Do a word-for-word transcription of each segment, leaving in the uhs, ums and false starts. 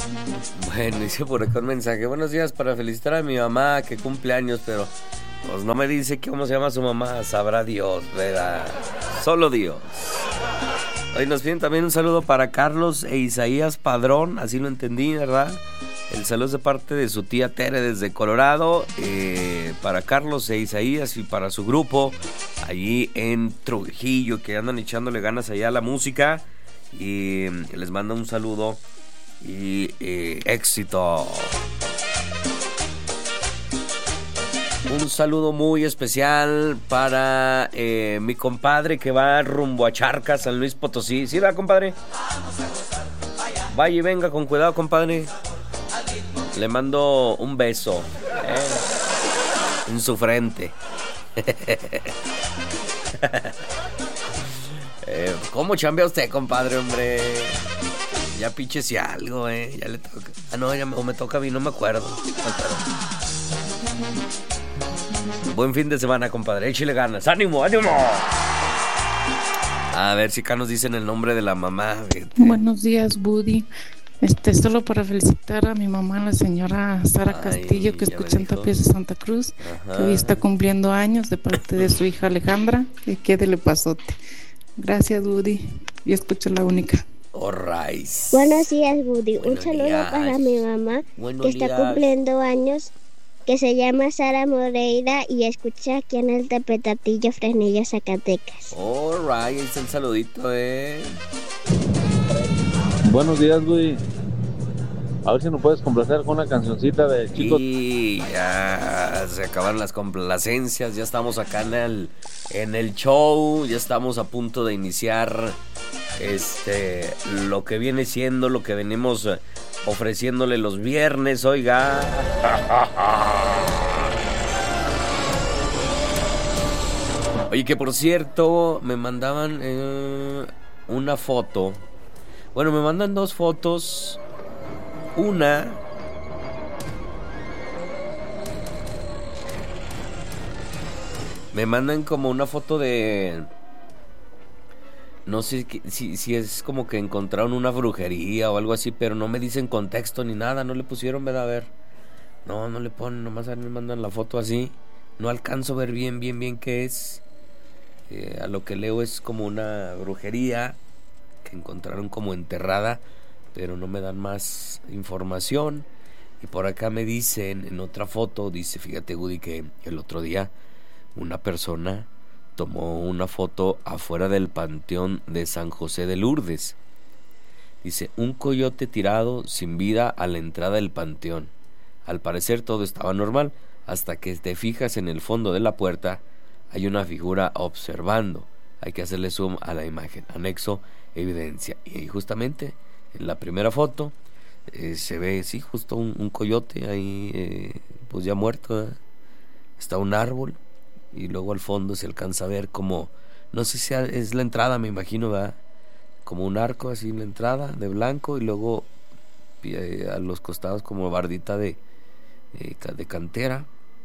Bueno, dice por acá un mensaje. Buenos días, para felicitar a mi mamá que cumple años, pero pues no me dice cómo se llama su mamá. Sabrá Dios, ¿verdad? Solo Dios. Hoy nos piden también un saludo para Carlos e Isaías Padrón, así lo entendí, ¿verdad? El saludo es de parte de su tía Tere desde Colorado, eh, para Carlos e Isaías y para su grupo allí en Trujillo, que andan echándole ganas allá a la música, y les manda un saludo y eh, éxito. Un saludo muy especial para eh, mi compadre que va rumbo a Charcas, San Luis Potosí. ¿Sí va, compadre? Vaya y venga con cuidado, compadre. Le mando un beso eh, en su frente. eh, ¿Cómo chambea usted, compadre, hombre? Ya píchese algo, eh. Ya le toca. Ah, no, ya me, o me toca a mí, no me acuerdo. No me acuerdo. Buen fin de semana, compadre. Échale ganas. ¡Ánimo, ánimo! A ver si acá nos dicen el nombre de la mamá. Fíjate. Buenos días, Woody. Este, solo para felicitar a mi mamá, la señora Sara Ay, Castillo, que ya escucha me en dijo. Tapias de Santa Cruz, Ajá. que hoy está cumpliendo años de parte de su hija Alejandra, que quede pasote. Gracias, Woody. Y escucha la única. All right. Buenos días, Woody. Un Buenos saludo días. para mi mamá, Buenos que está días. cumpliendo años, que se llama Sara Moreira y escucha aquí en el Tapetatillo, Fresnillo, Zacatecas. All right, ahí está el saludito, eh. Buenos días, Woody. A ver si nos puedes complacer con una cancioncita de Chico. Y ya se acabaron las complacencias, ya estamos acá en el, en el show, ya estamos a punto de iniciar este lo que viene siendo, lo que venimos ofreciéndole los viernes, oiga. Oye, que por cierto, me mandaban eh, una foto. Bueno, me mandan dos fotos. Una me mandan como una foto de, no sé si, si es como que encontraron una brujería o algo así, pero no me dicen contexto ni nada, no le pusieron, ¿verdad? A ver, no, no le ponen, nomás me mandan la foto así, no alcanzo a ver bien, bien, bien qué es. Eh, a lo que leo es como una brujería que encontraron como enterrada, pero no me dan más información. Y por acá me dicen, en otra foto, dice, fíjate, Woody, que el otro día una persona tomó una foto afuera del panteón de San José de Lourdes. Dice, un coyote tirado sin vida a la entrada del panteón. Al parecer todo estaba normal, hasta que te fijas en el fondo de la puerta, hay una figura observando. Hay que hacerle zoom a la imagen. Anexo, evidencia. Y justamente en la primera foto eh, se ve, sí, justo un, un coyote ahí, eh, pues ya muerto, ¿eh? Está un árbol y luego al fondo se alcanza a ver como, no sé si es la entrada, me imagino, ¿verdad? Como un arco así en la entrada de blanco y luego eh, a los costados como bardita de, eh, de cantera,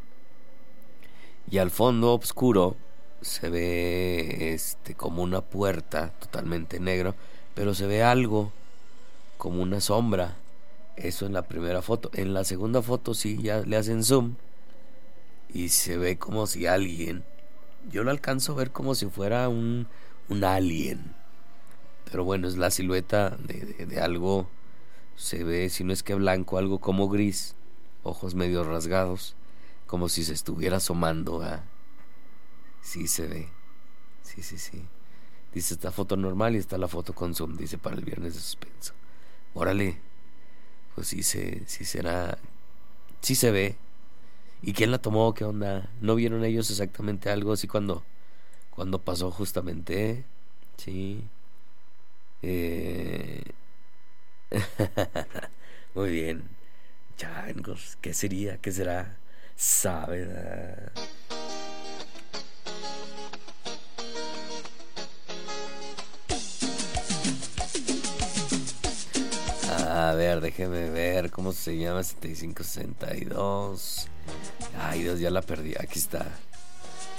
y al fondo oscuro se ve este como una puerta totalmente negro, pero se ve algo como una sombra. Eso en la primera foto. En la segunda foto sí ya le hacen zoom y se ve como si alguien, yo lo alcanzo a ver como si fuera un, un alien, pero bueno, es la silueta de, de, de algo. Se ve, si no es que blanco, algo como gris, ojos medio rasgados, como si se estuviera asomando a... Sí se ve, sí, sí, sí. Dice, esta foto normal y está la foto con zoom, dice, para el viernes de suspenso. Órale, pues sí, se, sí será, sí se ve. ¿Y quién la tomó? ¿Qué onda? ¿No vieron ellos exactamente algo así cuando, cuando pasó justamente? Sí. Eh... Muy bien. Changos, ¿qué sería? ¿Qué será? Sabe. A ver, déjeme ver cómo se llama. Setenta y cinco sesenta y dos. Ay, Dios, ya la perdí. Aquí está.